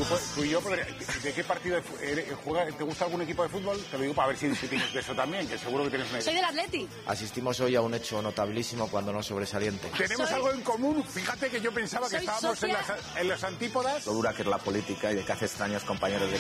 Tú y yo, ¿de qué partido te gusta algún equipo de fútbol? Te lo digo para ver si discutimos de eso también, que seguro que tienes una idea. Soy del Atleti. Asistimos hoy a un hecho notabilísimo cuando no sobresaliente. Tenemos algo en común. Fíjate que yo pensaba que estábamos en las antípodas. Lo dura que es la política y de que hace extraños compañeros de